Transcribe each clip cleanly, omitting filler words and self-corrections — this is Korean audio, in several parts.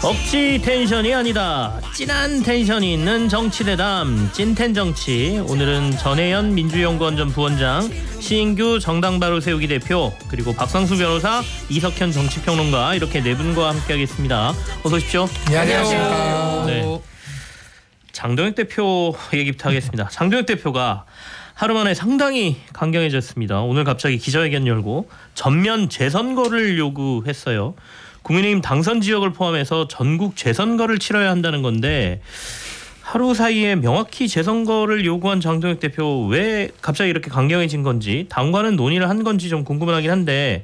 억지 텐션이 아니다. 찐한 텐션이 있는 정치대담 찐텐정치. 오늘은 전혜연 민주연구원 전 부원장, 시인규 정당바로 세우기 대표, 그리고 박상수 변호사, 이석현 정치평론가, 이렇게 네 분과 함께하겠습니다. 어서 오십시오. 안녕하십니까. 네. 장동혁 대표 얘기부터 하겠습니다. 장동혁 대표가 하루 만에 상당히 강경해졌습니다. 오늘 갑자기 기자회견 열고 전면 재선거를 요구했어요. 국민의힘 당선 지역을 포함해서 전국 재선거를 치러야 한다는 건데, 하루 사이에 명확히 재선거를 요구한 장동혁 대표 왜 갑자기 이렇게 강경해진 건지, 당과는 논의를 한 건지 좀 궁금하긴 한데,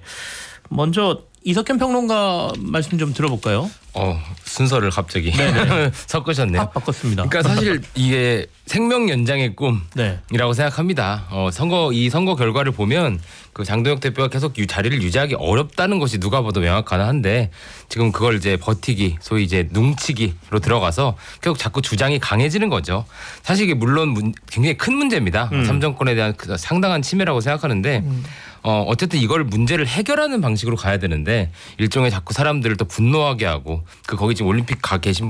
먼저 이석현 평론가 말씀 좀 들어볼까요? 순서를 갑자기 섞으셨네요. 바꿨습니다. 그러니까 사실 이게 생명 연장의 꿈이라고 네. 생각합니다. 이 선거 결과를 보면 그 장동혁 대표가 계속 자리를 유지하기 어렵다는 것이 누가 봐도 명확한데, 지금 그걸 이제 버티기, 소위 이제 뭉치기로 들어가서 계속 자꾸 주장이 강해지는 거죠. 사실 이게 물론 굉장히 큰 문제입니다. 삼정권에 대한 상당한 침해라고 생각하는데, 어쨌든 이걸 문제를 해결하는 방식으로 가야 되는데, 일종의 자꾸 사람들을 더 분노하게 하고, 거기 지금 올림픽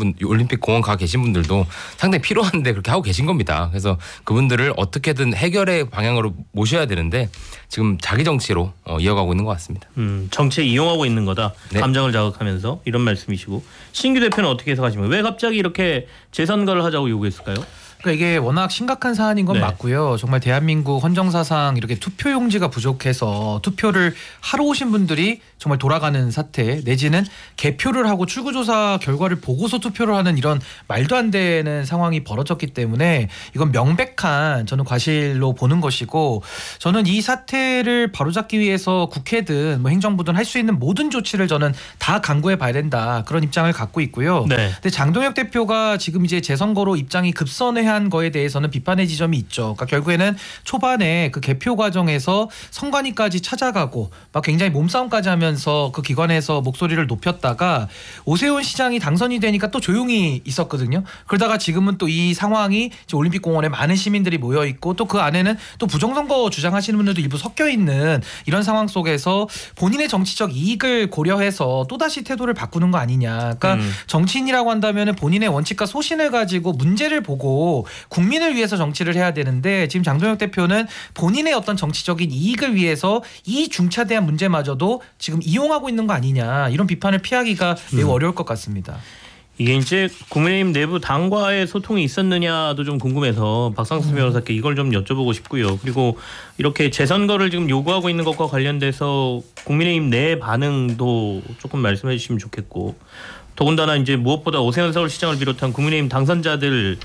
공원 가 계신 분들도 상당히 필요한데 그렇게 하고 계신 겁니다. 그래서 그분들을 어떻게든 해결의 방향으로 모셔야 되는데, 지금 자기 정치로 이어가고 있는 것 같습니다. 정치에 이용하고 있는 거다. 네. 감정을 자극하면서, 이런 말씀이시고, 신규 대표는 어떻게 해석하십니까? 왜 갑자기 이렇게 재선거를 하자고 요구했을까요? 그러니까 이게 워낙 심각한 사안인 건 맞고요. 정말 대한민국 헌정사상 이렇게 투표용지가 부족해서 투표를 하러 오신 분들이 정말 돌아가는 사태, 내지는 개표를 하고 출구조사 결과를 보고서 투표를 하는 이런 말도 안 되는 상황이 벌어졌기 때문에 이건 명백한 저는 과실로 보는 것이고, 저는 이 사태를 바로잡기 위해서 국회든 행정부든 할 수 있는 모든 조치를 저는 다 강구해 봐야 된다, 그런 입장을 갖고 있고요. 네. 근데 장동혁 대표가 지금 이제 재선거로 입장이 급선회한 거에 대해서는 비판의 지점이 있죠. 그러니까 결국에는 초반에 그 개표 과정에서 선관위까지 찾아가고 막 굉장히 몸싸움까지 하면서 그 기관에서 목소리를 높였다가 오세훈 시장이 당선이 되니까 또 조용히 있었거든요. 그러다가 지금은 또 이 상황이 올림픽 공원에 많은 시민들이 모여 있고, 또 그 안에는 또 부정선거 주장하시는 분들도 일부 섞여 있는 이런 상황 속에서 본인의 정치적 이익을 고려해서 또다시 태도를 바꾸는 거 아니냐. 그러니까 정치인이라고 한다면 본인의 원칙과 소신을 가지고 문제를 보고 국민을 위해서 정치를 해야 되는데, 지금 장동혁 대표는 본인의 어떤 정치적인 이익을 위해서 이 중차대한 문제마저도 지금 이용하고 있는 거 아니냐, 이런 비판을 피하기가 매우 어려울 것 같습니다. 이게 이제 국민의힘 내부 당과의 소통이 있었느냐도 좀 궁금해서 박상수 변호사께 이걸 좀 여쭤보고 싶고요. 그리고 이렇게 재선거를 지금 요구하고 있는 것과 관련돼서 국민의힘 내 반응도 조금 말씀해 주시면 좋겠고, 더군다나 이제 무엇보다 오세훈 서울시장을 비롯한 국민의힘 당선자들,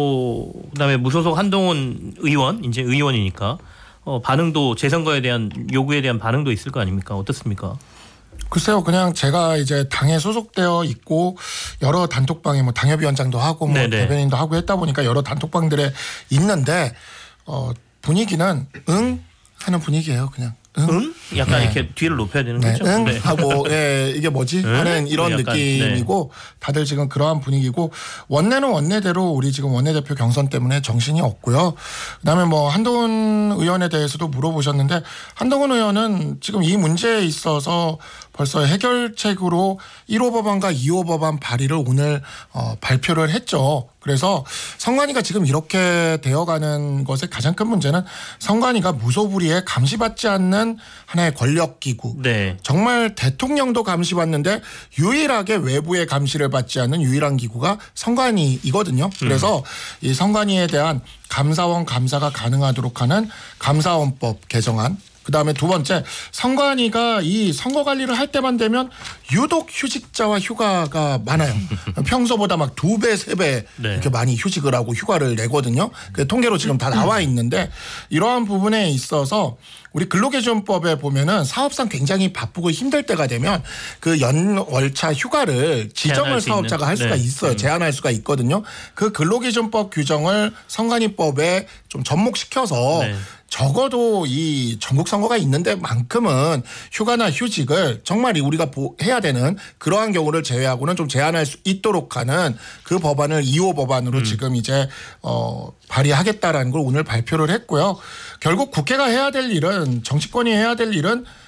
그다음에 무소속 한동훈 의원, 이제 의원이니까 반응도, 재선거에 대한 요구에 대한 반응도 있을 거 아닙니까? 어떻습니까? 글쎄요, 그냥 제가 이제 당에 소속되어 있고 여러 단톡방에 당협위원장도 하고 대변인도 하고 했다 보니까 여러 단톡방들에 있는데, 분위기는 응 하는 분위기예요, 그냥. 응? 약간 이렇게 뒤를 높여야 되는 거죠? 응? 하고 이게 뭐지? 하는 이런 느낌이고, 다들 지금 그러한 분위기고, 원내는 원내대로 우리 지금 원내대표 경선 때문에 정신이 없고요. 그다음에 한동훈 의원에 대해서도 물어보셨는데, 한동훈 의원은 지금 이 문제에 있어서 벌써 해결책으로 1호 법안과 2호 법안 발의를 오늘 발표를 했죠. 그래서 선관위가 지금 이렇게 되어가는 것의 가장 큰 문제는, 선관위가 무소불위에 감시받지 않는 하나의 권력기구. 네. 정말 대통령도 감시받는데 유일하게 외부의 감시를 받지 않는 유일한 기구가 선관위이거든요. 그래서 이 선관위에 대한 감사원 감사가 가능하도록 하는 감사원법 개정안, 그다음에 두 번째, 선관위가 이 선거 관리를 할 때만 되면 유독 휴직자와 휴가가 많아요. 평소보다 막 2배, 3배 이렇게 많이 휴직을 하고 휴가를 내거든요. 그 통계로 지금 다 나와 있는데, 이러한 부분에 있어서 우리 근로기준법에 보면은 사업상 굉장히 바쁘고 힘들 때가 되면 그 연월차 휴가를 지정을 사업자가 할 수가 있어요. 제한할 수가 있거든요. 그 근로기준법 규정을 선관위법에 좀 접목시켜서 적어도 이 전국 선거가 있는데 만큼은 휴가나 휴직을 정말 우리가 해야 되는 그러한 경우를 제외하고는 좀 제한할 수 있도록 하는 그 법안을 2호 법안으로 지금 이제 발의하겠다라는 걸 오늘 발표를 했고요. 결국 국회가 해야 될 일은, 정치권이 해야 될 일은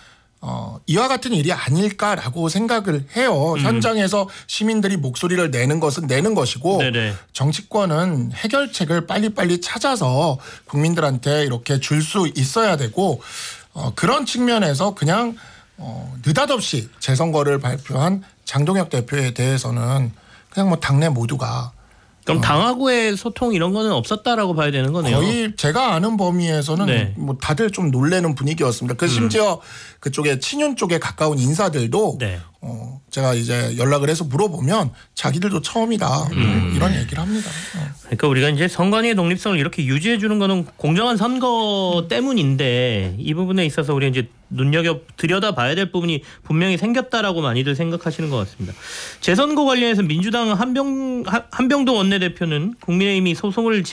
이와 같은 일이 아닐까라고 생각을 해요. 현장에서 시민들이 목소리를 내는 것은 내는 것이고 네네. 정치권은 해결책을 빨리빨리 찾아서 국민들한테 이렇게 줄 수 있어야 되고 그런 측면에서 그냥 느닷없이 재선거를 발표한 장동혁 대표에 대해서는 그냥 뭐 당내 모두가 그럼 당하고의 소통 이런 거는 없었다라고 봐야 되는 거네요. 거의 제가 아는 범위에서는 네. 뭐 다들 좀 놀래는 분위기였습니다. 그 심지어 그쪽에 친윤 쪽에 가까운 인사들도 네. 제가 이제 연락을 해서 물어보면 자기들도 처음이다 이런 얘기를 합니다. 그러니까 우리가 이제 선관위의 독립성을 이렇게 유지해 주는 거는 공정한 선거 때문인데 이 부분에 있어서 우리가 이제 들여다봐야 될 부분이 분명히 생겼다라고 많이들 생각하시는 것 같습니다. 재선거 관련해서 민주당 한병도 원내대표는 국민의힘이 소송을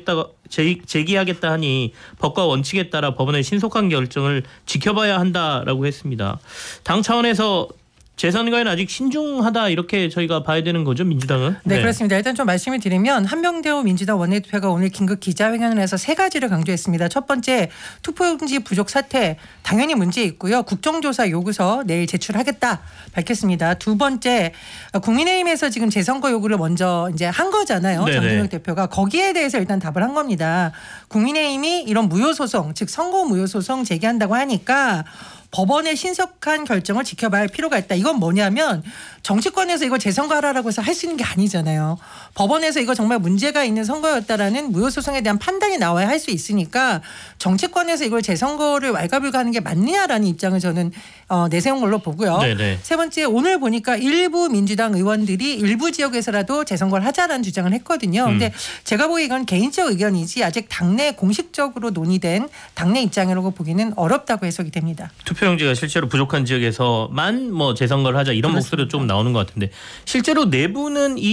제기하겠다 하니 법과 원칙에 따라 법원의 신속한 결정을 지켜봐야 한다라고 했습니다. 당 차원에서 재선거에는 아직 신중하다 이렇게 저희가 봐야 되는 거죠, 민주당은? 네, 그렇습니다. 일단 좀 말씀을 드리면 한병대호 민주당 원내대표가 오늘 긴급 기자회견을 해서 세 가지를 강조했습니다. 첫 번째, 투표용지 부족 사태 당연히 문제 있고요. 국정조사 요구서 내일 제출하겠다 밝혔습니다. 두 번째, 국민의힘에서 지금 재선거 요구를 먼저 이제 한 거잖아요. 네네. 장동혁 대표가 거기에 대해서 일단 답을 한 겁니다. 국민의힘이 이런 무효소송, 즉 선거 무효소송 제기한다고 하니까 법원의 신속한 결정을 지켜봐야 할 필요가 있다. 이건 뭐냐면 정치권에서 이거 재선거하라고 해서 할 수 있는 게 아니잖아요. 법원에서 이거 정말 문제가 있는 선거였다라는 무효소송에 대한 판단이 나와야 할 수 있으니까 정치권에서 이걸 재선거를 왈가불가하는 게 맞느냐라는 입장을 저는 내세운 걸로 보고요. 네네. 세 번째, 오늘 보니까 일부 민주당 의원들이 일부 지역에서라도 재선거를 하자라는 주장을 했거든요. 근데 제가 보기에 이건 개인적 의견이지 아직 당내 공식적으로 논의된 당내 입장이라고 보기는 어렵다고 해석이 됩니다. 투표용지가 실제로 부족한 지역에서만 뭐 재선거를 하자 이런 목소리도 좀 나오는 것 같은데 실제로 내부는 이